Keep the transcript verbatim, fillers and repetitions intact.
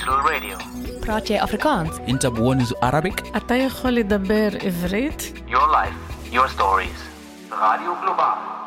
Global Radio. براتشي أفريكانس. أنت بونز Arabic. אתה יכול לדבר עברית? Your life, your stories. Radio Global.